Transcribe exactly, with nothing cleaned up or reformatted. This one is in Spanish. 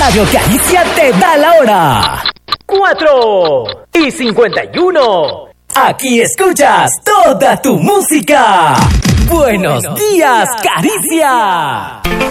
Radio Caricia te da la hora. Cuatro y cincuenta y uno. Aquí escuchas toda tu música. Buenos días, Caricia.